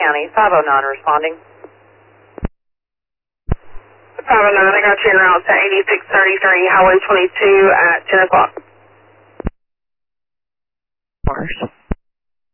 County, 509 responding. 509, I got you en route to 8633 Highway 22 at 10 o'clock. Mars.